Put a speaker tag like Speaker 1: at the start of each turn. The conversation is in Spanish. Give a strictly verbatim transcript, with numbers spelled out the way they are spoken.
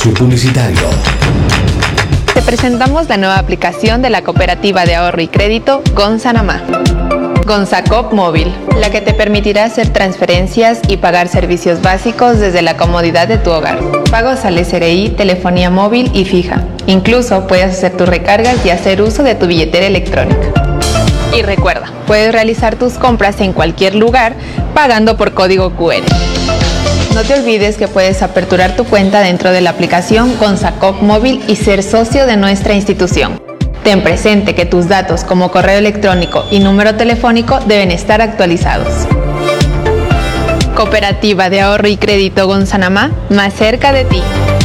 Speaker 1: Espacio publicitario.
Speaker 2: Te presentamos la nueva aplicación de la Cooperativa de Ahorro y Crédito Gonsanamá. Gonzacop Móvil, la que te permitirá hacer transferencias y pagar servicios básicos desde la comodidad de tu hogar. Pagos al S R I, telefonía móvil y fija. Incluso puedes hacer tus recargas y hacer uso de tu billetera electrónica. Y recuerda, puedes realizar tus compras en cualquier lugar pagando por código Q R. No te olvides que puedes aperturar tu cuenta dentro de la aplicación Gonzacop Móvil y ser socio de nuestra institución. Ten presente que tus datos como correo electrónico y número telefónico deben estar actualizados. Cooperativa de Ahorro y Crédito Gonsanamá, más cerca de ti.